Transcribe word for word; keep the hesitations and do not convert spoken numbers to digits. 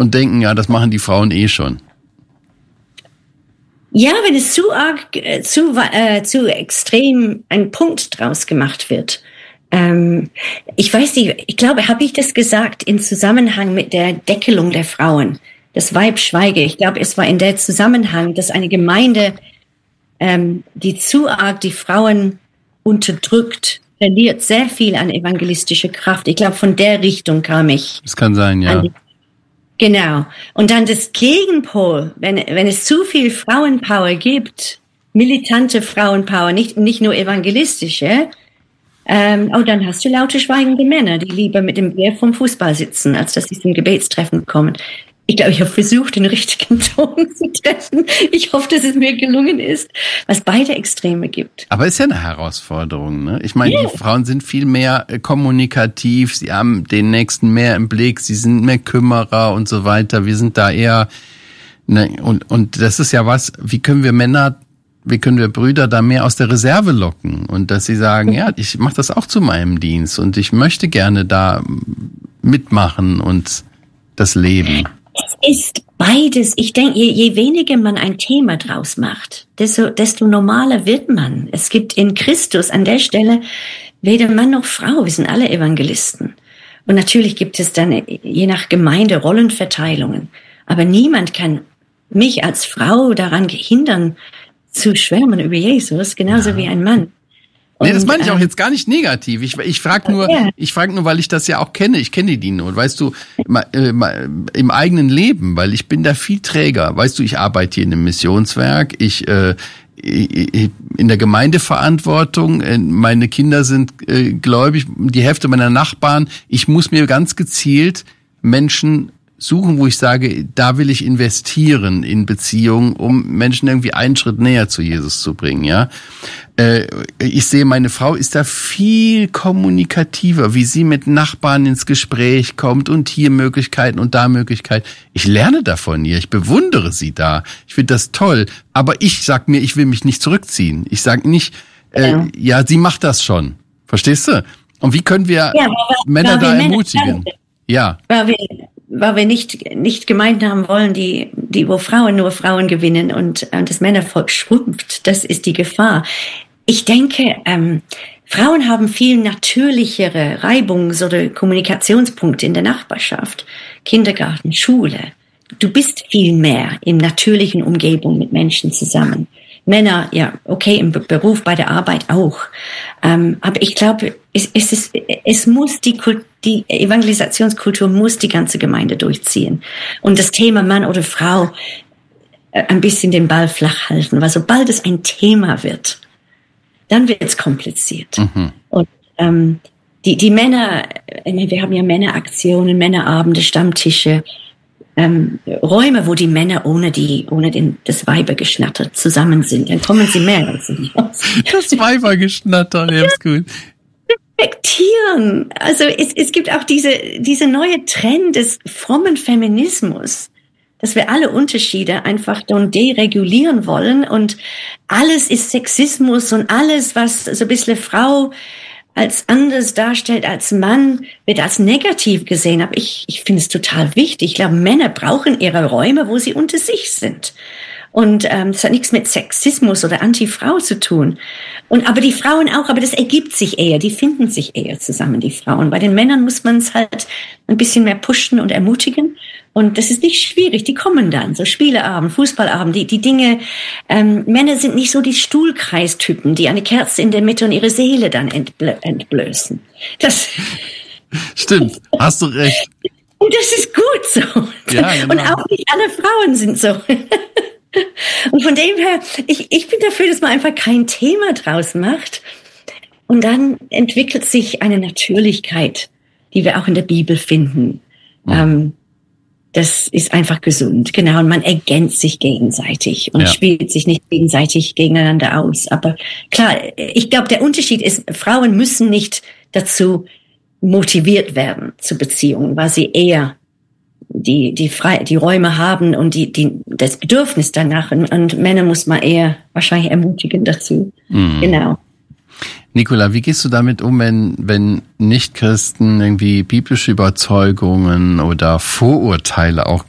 und denken, ja, das machen die Frauen eh schon. Ja, wenn es zu arg, zu, äh, zu extrem ein Punkt draus gemacht wird. Ähm, ich weiß nicht, ich glaube, habe ich das gesagt in Zusammenhang mit der Deckelung der Frauen? Das Weib schweige. Ich glaube, es war in der Zusammenhang, dass eine Gemeinde, ähm, die zu arg die Frauen unterdrückt, verliert sehr viel an evangelistischer Kraft. Ich glaube, von der Richtung kam ich. Das kann sein, ja. Die, genau. Und dann das Gegenpol, wenn, wenn es zu viel Frauenpower gibt, militante Frauenpower, nicht, nicht nur evangelistische, ähm, oh, dann hast du laute, schweigende Männer, die lieber mit dem Bier vom Fußball sitzen, als dass sie zum Gebetstreffen kommen. Ich glaube, ich habe versucht, den richtigen Ton zu treffen. Ich hoffe, dass es mir gelungen ist, was beide Extreme gibt. Aber ist ja eine Herausforderung, ne? Ich meine, yeah. Die Frauen sind viel mehr äh, kommunikativ, sie haben den Nächsten mehr im Blick, sie sind mehr Kümmerer und so weiter. Wir sind da eher, ne, und, und das ist ja was, wie können wir Männer, wie können wir Brüder da mehr aus der Reserve locken? Und dass sie sagen, ja, ich mache das auch zu meinem Dienst und ich möchte gerne da mitmachen und das Leben. Es ist beides. Ich denke, je, je weniger man ein Thema draus macht, desto, desto normaler wird man. Es gibt in Christus an der Stelle weder Mann noch Frau. Wir sind alle Evangelisten. Und natürlich gibt es dann je nach Gemeinde Rollenverteilungen. Aber niemand kann mich als Frau daran hindern, zu schwärmen über Jesus, genauso ja. wie ein Mann. Und, nee, das meine ich auch jetzt gar nicht negativ. Ich, ich frage nur, ja. ich frage nur, weil ich das ja auch kenne. Ich kenne die nur. Weißt du, im eigenen Leben, weil ich bin da viel träger. Weißt du, ich arbeite hier in einem Missionswerk. Ich, äh, in der Gemeindeverantwortung. Meine Kinder sind äh, gläubig. Die Hälfte meiner Nachbarn. Ich muss mir ganz gezielt Menschen suchen, wo ich sage, da will ich investieren in Beziehungen, um Menschen irgendwie einen Schritt näher zu Jesus zu bringen, ja. Äh, ich sehe, meine Frau ist da viel kommunikativer, wie sie mit Nachbarn ins Gespräch kommt und hier Möglichkeiten und da Möglichkeiten. Ich lerne davon ihr, ich bewundere sie da. Ich finde das toll, aber ich sag mir, ich will mich nicht zurückziehen. Ich sage nicht, äh, ja. ja, sie macht das schon. Verstehst du? Und wie können wir ja, weil, Männer weil da wir ermutigen? Männer, ja. Weil wir weil wir nicht nicht Gemeinden haben wollen, die die wo Frauen nur Frauen gewinnen und, und das Männervolk schrumpft. Das ist die Gefahr. Ich denke, ähm, Frauen haben viel natürlichere Reibungs- oder Kommunikationspunkte in der Nachbarschaft, Kindergarten, Schule. Du bist viel mehr in natürlichen Umgebungen mit Menschen zusammen. Männer, ja, okay, im Beruf, bei der Arbeit auch. Ähm, aber ich glaube, es, es, ist, es muss die, die Evangelisationskultur muss die ganze Gemeinde durchziehen. Und das Thema Mann oder Frau äh, ein bisschen den Ball flach halten. Weil sobald es ein Thema wird, dann wird es kompliziert. Mhm. Und ähm, die, die Männer, wir haben ja Männeraktionen, Männerabende, Stammtische, Ähm, Räume, wo die Männer ohne die, ohne den, das Weibergeschnatter zusammen sind, dann kommen sie mehr als nicht aus. Das Weibergeschnatter, ja, ist gut. Respektieren. Also es, es gibt auch diese, diese neue Trend des frommen Feminismus, dass wir alle Unterschiede einfach dann deregulieren wollen und alles ist Sexismus und alles, was so ein bisschen Frau als anders darstellt als Mann, wird als negativ gesehen. Aber ich, ich finde es total wichtig. Ich glaube, Männer brauchen ihre Räume, wo sie unter sich sind. Und ähm, das hat nichts mit Sexismus oder Anti-Frau zu tun. Und aber die Frauen auch, aber das ergibt sich eher. Die finden sich eher zusammen, die Frauen. Bei den Männern muss man es halt ein bisschen mehr pushen und ermutigen. Und das ist nicht schwierig. Die kommen dann, so Spieleabend, Fußballabend, die, die Dinge. Ähm, Männer sind nicht so die Stuhlkreistypen, die eine Kerze in der Mitte und ihre Seele dann entblö- entblößen. Das stimmt, hast du recht. Und das ist gut so. Ja, genau. Und auch nicht alle Frauen sind so. Und von dem her, ich, ich bin dafür, dass man einfach kein Thema draus macht. Und dann entwickelt sich eine Natürlichkeit, die wir auch in der Bibel finden. Mhm. Ähm, das ist einfach gesund, genau. Und man ergänzt sich gegenseitig und ja. spielt sich nicht gegenseitig gegeneinander aus. Aber klar, ich glaube, der Unterschied ist, Frauen müssen nicht dazu motiviert werden zu Beziehungen, weil sie eher die die frei die Räume haben und die die das Bedürfnis danach und, und Männer muss man eher wahrscheinlich ermutigen dazu. Mhm. Genau. Nicola, wie gehst du damit um, wenn wenn Nichtchristen irgendwie biblische Überzeugungen oder Vorurteile auch